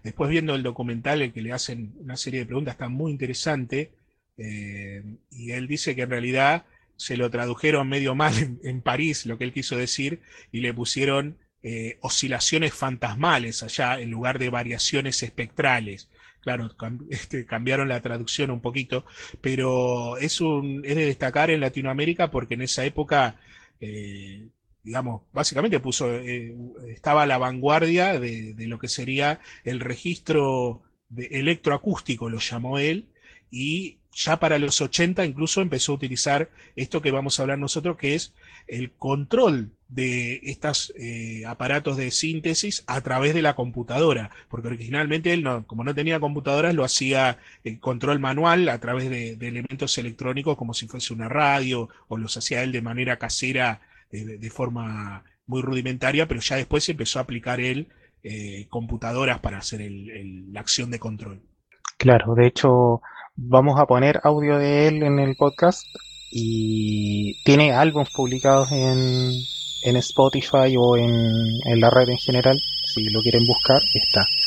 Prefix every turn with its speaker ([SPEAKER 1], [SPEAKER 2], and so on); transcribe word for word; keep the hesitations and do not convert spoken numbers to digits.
[SPEAKER 1] Después viendo el documental, el que le hacen una serie de preguntas, está muy interesante, eh, y él dice que en realidad se lo tradujeron medio mal en, en París, lo que él quiso decir, y le pusieron eh, oscilaciones fantasmales allá en lugar de variaciones espectrales. Claro, cam- este, cambiaron la traducción un poquito, pero es, un, es de destacar en Latinoamérica porque en esa época, eh, digamos, básicamente puso, eh, estaba a la vanguardia de, de lo que sería el registro de electroacústico, lo llamó él, y ya para los ochenta incluso empezó a utilizar esto que vamos a hablar nosotros, que es el control de estos eh, aparatos de síntesis a través de la computadora, porque originalmente él, no, como no tenía computadoras, lo hacía el control manual a través de, de elementos electrónicos como si fuese una radio, o los hacía él de manera casera, de, de forma muy rudimentaria, pero ya después empezó a aplicar él eh, computadoras para hacer el, el, la acción de control.
[SPEAKER 2] Claro, de hecho, vamos a poner audio de él en el podcast y tiene álbumes publicados en, en Spotify o en, en la red en general. Si lo quieren buscar, está.